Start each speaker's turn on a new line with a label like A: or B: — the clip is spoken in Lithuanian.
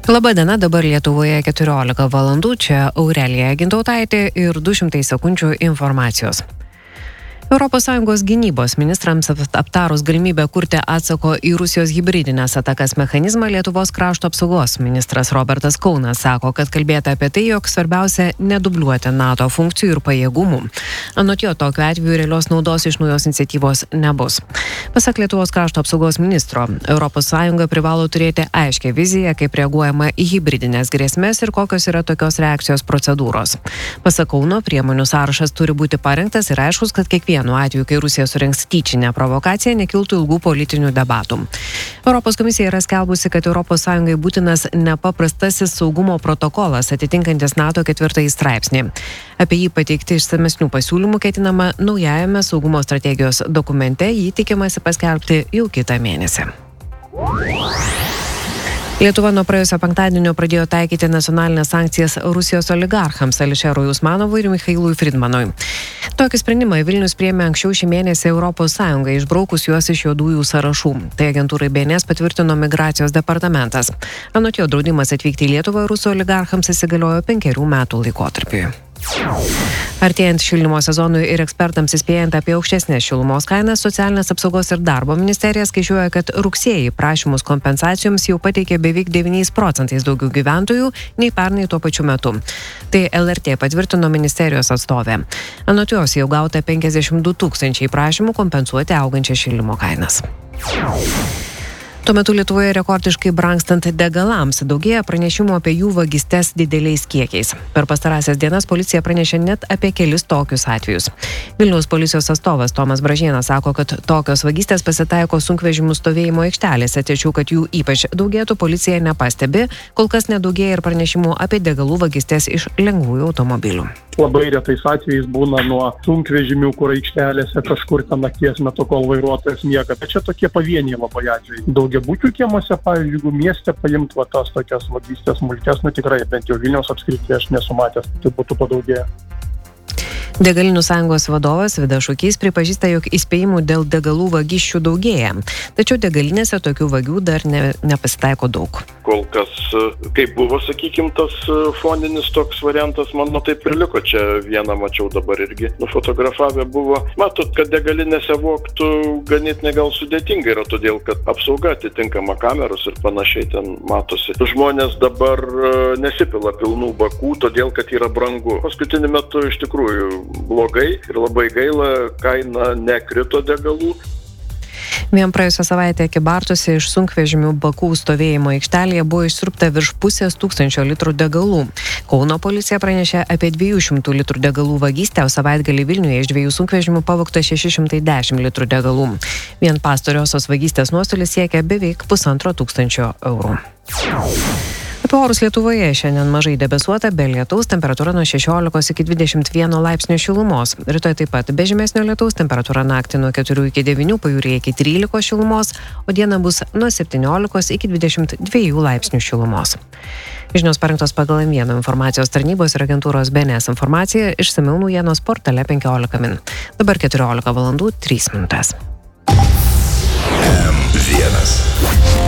A: Labadiena, dabar Lietuvoje 14 valandų, čia Aurelija Gintautaitė ir 200 sekundžių informacijos. ES gynybos ministrams aptarus galimybę kurti atsako į Rusijos hibridinės atakas mechanizmą, Lietuvos krašto apsaugos ministras Robertas Kaunas sako, kad kalbėta apie tai, jog svarbiausia nedubliuoti NATO funkcijų ir pajėgumų. Anot jo, tokiu atveju realios naudos iš naujos iniciatyvos nebus. Pasak Lietuvos krašto apsaugos ministro, ES privalo turėti aiškę viziją, kaip reaguojama į hibridinės grėsmės ir kokios yra tokios reakcijos procedūros. Pasak Kauno, priemonių sąrašas turi būti parengtas ir aiškus, kad kiekvienu atveju, kai Rusija surengs tyčinę provokaciją, nekiltų ilgų politinių debatų. Europos komisija yra skelbusi, kad ES būtinas nepaprastasis saugumo protokolas atitinkantis NATO 4 straipsnį. Apie jį pateikti išsamesnių pasiūlymų ketinama naujajame saugumo strategijos dokumente, jį tikimasi paskelbti jau kitą mėnesį. Lietuva nuo praėjusio penktadienio pradėjo taikyti nacionalinės sankcijas Rusijos oligarchams Ališerui Usmanovui ir Michailui Fridmanui. Tokį sprendimą Vilnius priėmė anksčiau šį mėnesį ES, išbraukus juos iš juodųjų sąrašų. Tai agentūrai BNS patvirtino migracijos departamentas. Anot jo, draudimas atvykti į Lietuvą rusų oligarchams įsigaliojo 5 metų laikotarpiui. Artėjant šildymo sezonui ir ekspertams įspėjant apie aukštesnės šilumos kainas, Socialinės apsaugos ir darbo ministerija skaičiuoja, kad rugsėjį prašymus kompensacijoms jau pateikė beveik 9% daugiau gyventojų nei pernai tuo pačiu metu. Tai LRT patvirtino ministerijos atstovė. Anot jos jau gauta 52 000 prašymų kompensuoti augančias šildymo kainas. Tuo metu Lietuvoje rekordiškai brangstant degalams daugėja pranešimų apie jų vagystes dideliais kiekiais. Per pastarąsias dienas policija pranešė net apie kelis tokius atvejus. Vilniaus policijos atstovas Tomas Bražėnas sako, kad tokios vagystės pasitaiko sunkvežimių stovėjimo aikštelėse, tačiau kad jų ypač daugėtų policija nepastebi, kol kas nedaugėja ir pranešimų apie degalų vagystes iš lengvųjų automobilių.
B: Labai retais atvejais būna nuo sunkvežimių, kur aikštelėse kažkur ten nakties metu, kol vairuotojas miega. Bet čia tokie pavieniai labai atvejai. Daugiabučių kiemuose, pavyzdžiui, jeigu mieste paimt tas tokias vagystės smulkes, tikrai bent jau Vilniaus apskrityje aš nesu matęs, tai būtų padaugėję.
A: Degalinių sąjungos vadovas Vidas Šukys pripažįsta, jog įspėjimų dėl degalų vagysčių daugėja. Tačiau degalinėse tokių vagių dar nepasitaiko daug.
C: Kol kas, kaip buvo, tas foninis toks variantas, mano taip ir liko. Čia vieną mačiau dabar irgi nufotografavę buvo. Matot, kad degalinėse vogtų ganėtinai gal sudėtinga yra, todėl kad apsauga atitinkama kameros ir panašiai ten matosi. Žmonės dabar nesipila pilnų bakų, todėl kad yra brangu. Paskutiniu metu iš tikrųjų blogai ir labai gaila, kaina nekrito degalų.
A: Vien praėjusią savaitę Kybartuose iš sunkvežimių bakų stovėjimo aikštelėje buvo išsiurbta virš 500 litrų degalų. Kauno policija pranešė apie 200 litrų degalų vagystę, o savaitgalį Vilniuje iš 2 sunkvežimių pavogta 610 litrų degalų. Vien pastarosios vagystės nuostolis siekia beveik 1500 eurų. Apie orus Lietuvoje šiandien mažai debesuota, be lietaus, temperatūra nuo 16 iki 21 laipsnių šilumos. Rytoj taip pat be žymesnio lietaus, temperatūra naktį nuo 4 iki 9, pajūryje iki 13 šilumos, o diena bus nuo 17 iki 22 laipsnių šilumos. Žinios parengtos pagal M1 informacijos tarnybos ir agentūros BNS informaciją, išsamiau naujienos portale 15 min. Dabar 14 valandų 3 minutės.
D: M1